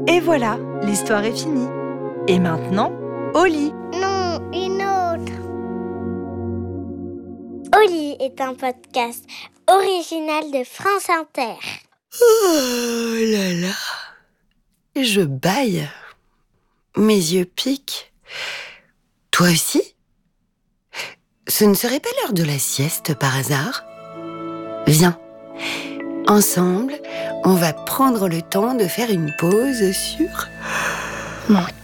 Et voilà, l'histoire est finie. Et maintenant, au lit. Non, une autre. Au lit est un podcast original de France Inter. Oh là là, je bâille. Mes yeux piquent. Toi aussi ? Ce ne serait pas l'heure de la sieste par hasard ? Viens, ensemble, on va prendre le temps de faire une pause sur mon